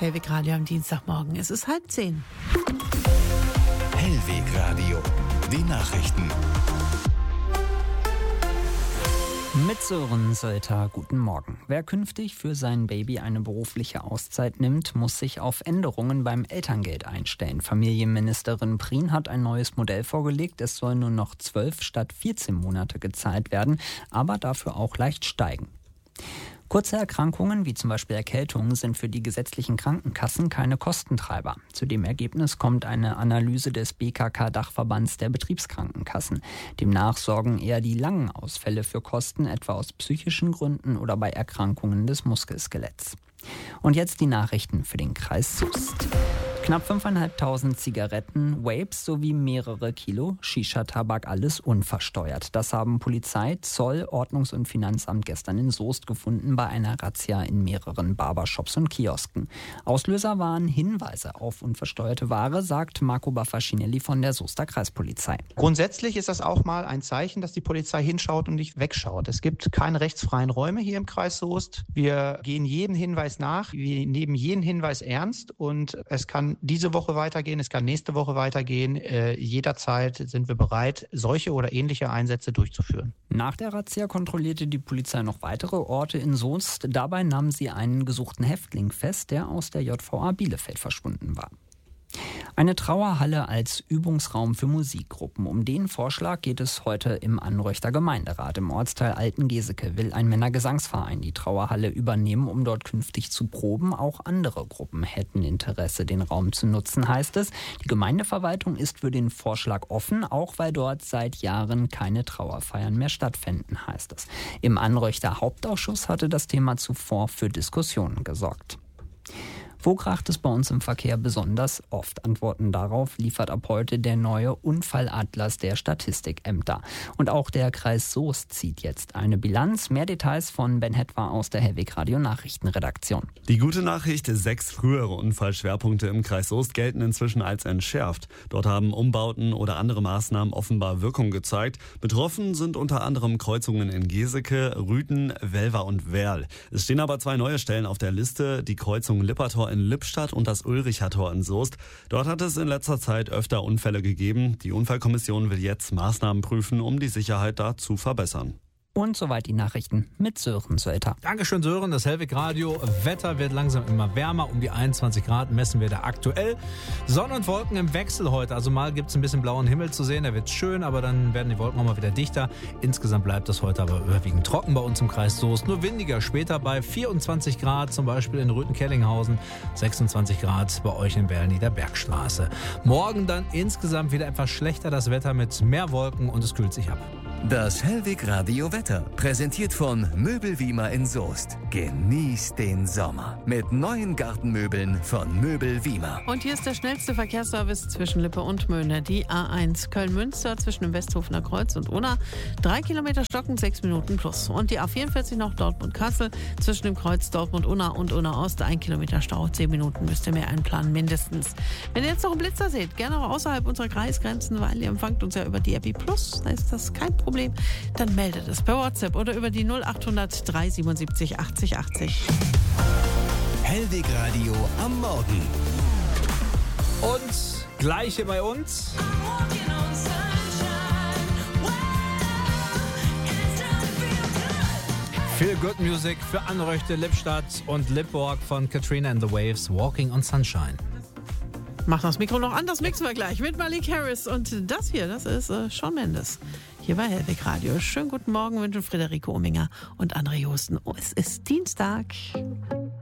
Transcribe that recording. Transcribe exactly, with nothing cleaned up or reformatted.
Hellweg Radio am Dienstagmorgen. Es ist halb zehn. Hellweg Radio, die Nachrichten. Mit Sören Sölter, guten Morgen. Wer künftig für sein Baby eine berufliche Auszeit nimmt, muss sich auf Änderungen beim Elterngeld einstellen. Familienministerin Prien hat ein neues Modell vorgelegt. Es soll nur noch zwölf statt vierzehn Monate gezahlt werden, aber dafür auch leicht steigen. Kurze Erkrankungen wie zum Beispiel Erkältungen sind für die gesetzlichen Krankenkassen keine Kostentreiber. Zu dem Ergebnis kommt eine Analyse des B K K-Dachverbands der Betriebskrankenkassen. Demnach sorgen eher die langen Ausfälle für Kosten, etwa aus psychischen Gründen oder bei Erkrankungen des Muskelskeletts. Und jetzt die Nachrichten für den Kreis Soest. Knapp fünftausendfünfhundert Zigaretten, Vapes sowie mehrere Kilo Shisha-Tabak, alles unversteuert. Das haben Polizei, Zoll, Ordnungs- und Finanzamt gestern in Soest gefunden bei einer Razzia in mehreren Barbershops und Kiosken. Auslöser waren Hinweise auf unversteuerte Ware, sagt Marco Baffaschinelli von der Soester Kreispolizei. Grundsätzlich ist das auch mal ein Zeichen, dass die Polizei hinschaut und nicht wegschaut. Es gibt keine rechtsfreien Räume hier im Kreis Soest. Wir gehen jedem Hinweis nach, wir nehmen jeden Hinweis ernst und es kann diese Woche weitergehen, es kann nächste Woche weitergehen. Äh, jederzeit sind wir bereit, solche oder ähnliche Einsätze durchzuführen. Nach der Razzia kontrollierte die Polizei noch weitere Orte in Soest. Dabei nahmen sie einen gesuchten Häftling fest, der aus der J V A Bielefeld verschwunden war. Eine Trauerhalle als Übungsraum für Musikgruppen. Um den Vorschlag geht es heute im Anröchter Gemeinderat. Im Ortsteil Altengeseke will ein Männergesangsverein die Trauerhalle übernehmen, um dort künftig zu proben. Auch andere Gruppen hätten Interesse, den Raum zu nutzen, heißt es. Die Gemeindeverwaltung ist für den Vorschlag offen, auch weil dort seit Jahren keine Trauerfeiern mehr stattfinden, heißt es. Im Anröchter Hauptausschuss hatte das Thema zuvor für Diskussionen gesorgt. Wo kracht es bei uns im Verkehr besonders oft? Antworten darauf liefert ab heute der neue Unfallatlas der Statistikämter. Und auch der Kreis Soest zieht jetzt eine Bilanz. Mehr Details von Ben Hetwa aus der Hellweg Radio Nachrichtenredaktion. Die gute Nachricht, sechs frühere Unfallschwerpunkte im Kreis Soest gelten inzwischen als entschärft. Dort haben Umbauten oder andere Maßnahmen offenbar Wirkung gezeigt. Betroffen sind unter anderem Kreuzungen in Geseke, Rüthen, Welver und Werl. Es stehen aber zwei neue Stellen auf der Liste, die Kreuzung Lippertor in Lippstadt und das Ulricher Tor in Soest. Dort hat es in letzter Zeit öfter Unfälle gegeben. Die Unfallkommission will jetzt Maßnahmen prüfen, um die Sicherheit da zu verbessern. Und soweit die Nachrichten mit Sören Sölter. Dankeschön, Sören. Das Hellweg Radio. Wetter wird langsam immer wärmer. Um die einundzwanzig Grad messen wir da aktuell. Sonne und Wolken im Wechsel heute. Also mal gibt es ein bisschen blauen Himmel zu sehen. Der wird schön, aber dann werden die Wolken auch mal wieder dichter. Insgesamt bleibt es heute aber überwiegend trocken bei uns im Kreis Soest. Nur windiger später bei vierundzwanzig Grad, zum Beispiel in Rüthen-Kellinghausen. sechsundzwanzig Grad bei euch in Berlin-Niederbergstraße. Morgen dann insgesamt wieder etwas schlechter das Wetter mit mehr Wolken und es kühlt sich ab. Das Hellweg Radio Wetter, präsentiert von Möbelwiemer in Soest. Genießt den Sommer mit neuen Gartenmöbeln von Möbelwiemer. Und hier ist der schnellste Verkehrsservice zwischen Lippe und Möhne. Die A eins Köln-Münster zwischen dem Westhofener Kreuz und Unna. Drei Kilometer stocken, sechs Minuten plus. Und die A vierundvierzig noch Dortmund-Kassel zwischen dem Kreuz Dortmund-Unna und Unna-Ost. Ein Kilometer Stau, zehn Minuten müsst ihr mehr einplanen, mindestens. Wenn ihr jetzt noch einen Blitzer seht, gerne auch außerhalb unserer Kreisgrenzen, weil ihr empfangt uns ja über D A B Plus, da ist das kein Problem. Dann meldet es per WhatsApp oder über die null acht hundert drei siebenundsiebzig achtzig achtzig. Hellweg Radio am Morgen. Und gleiche bei uns. Feel Good Music für Anröchte, Lippstadt und Lippborg von Katrina and the Waves, Walking on Sunshine. Mach das Mikro noch an, das mixen wir gleich mit Malik Harris. Und das hier, das ist äh, Shawn Mendes. Hier bei Hellweg Radio. Schönen guten Morgen wünschen Friederike Ominger und André Hosten. Oh, es ist Dienstag.